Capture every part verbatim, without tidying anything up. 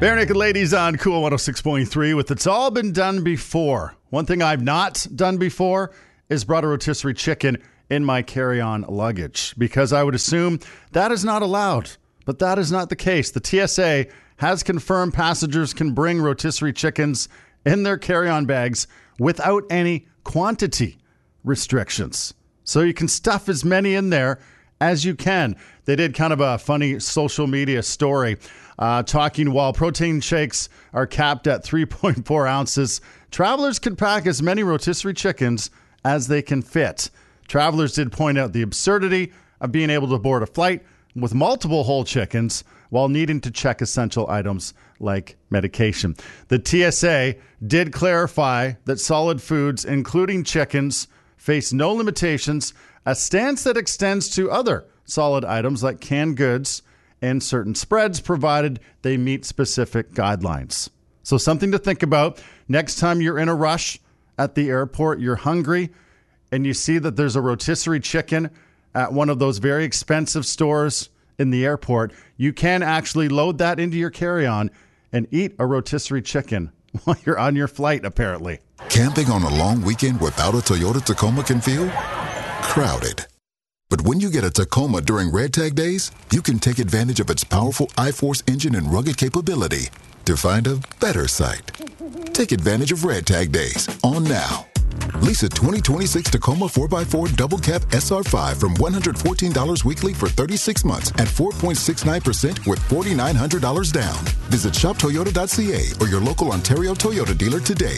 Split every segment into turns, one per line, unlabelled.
Bare Naked Ladies on Cool one oh six point three with It's All Been Done Before. One thing I've not done before is brought a rotisserie chicken in my carry-on luggage because I would assume that is not allowed. But that is not the case. The T S A has confirmed passengers can bring rotisserie chickens in their carry-on bags without any quantity restrictions. So you can stuff as many in there as you can. They did kind of a funny social media story uh, talking while protein shakes are capped at three point four ounces. Travelers can pack as many rotisserie chickens as they can fit. Travelers did point out the absurdity of being able to board a flight with multiple whole chickens while needing to check essential items like medication. The T S A did clarify that solid foods, including chickens, face no limitations, a stance that extends to other solid items like canned goods and certain spreads, provided they meet specific guidelines. So something to think about next time you're in a rush at the airport, you're hungry, and you see that there's a rotisserie chicken at one of those very expensive stores in the airport. You can actually load that into your carry-on and eat a rotisserie chicken while you're on your flight, apparently.
Camping on a long weekend without a Toyota Tacoma can feel crowded. But when you get a Tacoma during Red Tag Days, you can take advantage of its powerful iForce engine and rugged capability to find a better site. Take advantage of Red Tag Days on now. Lease a twenty twenty-six Tacoma four by four Double Cab S R five from one hundred fourteen dollars weekly for thirty-six months at four point six nine percent with four thousand nine hundred dollars down. Visit shop toyota dot c a or your local Ontario Toyota dealer today.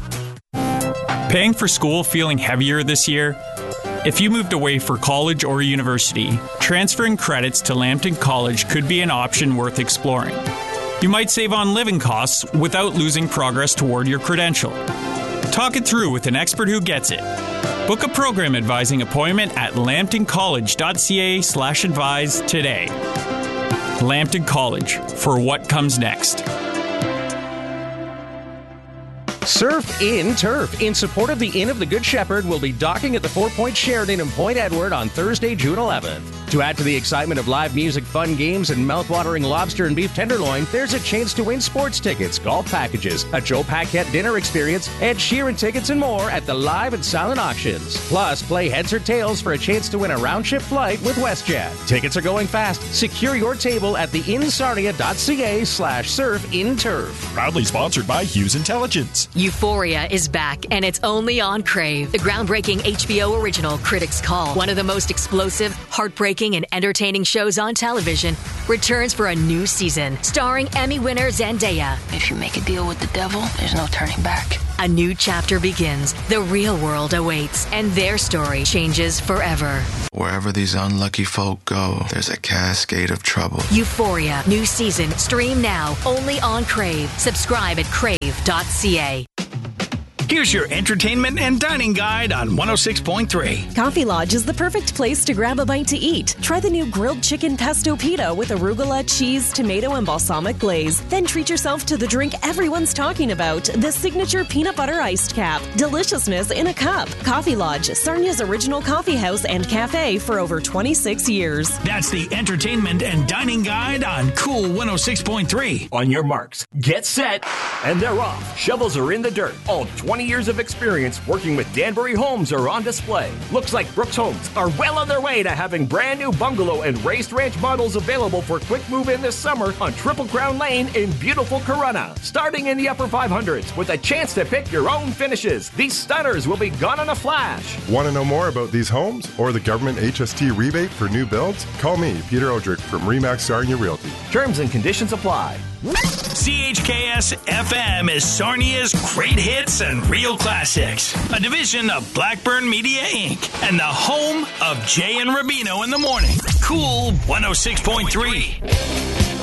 Paying for school feeling heavier this year? If you moved away for college or university, transferring credits to Lambton College could be an option worth exploring. You might save on living costs without losing progress toward your credential. Talk it through with an expert who gets it. Book a program advising appointment at lambton college dot c a slash advise today. Lambton College, for what comes next.
Surf in Turf, in support of the Inn of the Good Shepherd, will be docking at the Four Point Sheraton in Point Edward on Thursday, June eleventh. To add to the excitement of live music, fun games, and mouth-watering lobster and beef tenderloin, there's a chance to win sports tickets, golf packages, a Joe Paquette dinner experience, Ed Sheeran tickets, and more at the live and silent auctions. Plus, play heads or tails for a chance to win a round-trip flight with WestJet. Tickets are going fast. Secure your table at the inn sarnia dot c a slash surf in turf.
Proudly sponsored by Hughes Intelligence.
Euphoria is back, and it's only on Crave. The groundbreaking H B O original Critics' Call, one of the most explosive, heartbreaking, and entertaining shows on television, returns for a new season, starring Emmy winner Zendaya.
If you make a deal with the devil, there's no turning back.
A new chapter begins. The real world awaits, and their story changes forever.
Wherever these unlucky folk go, there's a cascade of trouble.
Euphoria, new season, stream now, only on Crave. Subscribe at crave dot c a.
Here's your entertainment and dining guide on one oh six point three.
Coffee Lodge is the perfect place to grab a bite to eat. Try the new grilled chicken pesto pita with arugula, cheese, tomato, and balsamic glaze. Then treat yourself to the drink everyone's talking about, the signature peanut butter iced cap. Deliciousness in a cup. Coffee Lodge, Sarnia's original coffee house and cafe for over twenty-six years.
That's the entertainment and dining guide on Cool one oh six point three.
On your marks, get set, and they're off. Shovels are in the dirt. All twenty years of experience working with Danbury Homes are on display. Looks like Brooks Homes are well on their way to having brand new bungalow and raised ranch models available for quick move in this summer on Triple Crown Lane in beautiful Corunna. Starting in the upper five hundreds with a chance to pick your own finishes. These stunners will be gone in a flash.
Want to know more about these homes or the government H S T rebate for new builds? Call me, Peter Odrick from Remax Sarnia Realty.
Terms and conditions apply.
C H K S F M is Sarnia's great hits and real classics, a division of Blackburn Media Incorporated, and the home of Jay and Rubino in the morning. Cool one oh six point three.